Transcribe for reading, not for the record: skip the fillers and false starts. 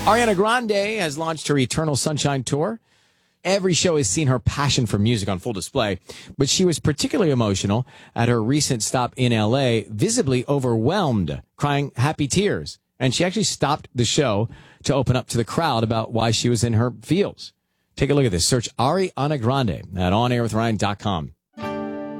Ariana Grande has launched her Eternal Sunshine Tour. Every show has seen her passion for music on full display, but she was particularly emotional at her recent stop in L.A., visibly overwhelmed, crying happy tears. And she actually stopped the show to open up to the crowd about why she was in her feels. Take a look at this. Search Ariana Grande at onairwithryan.com.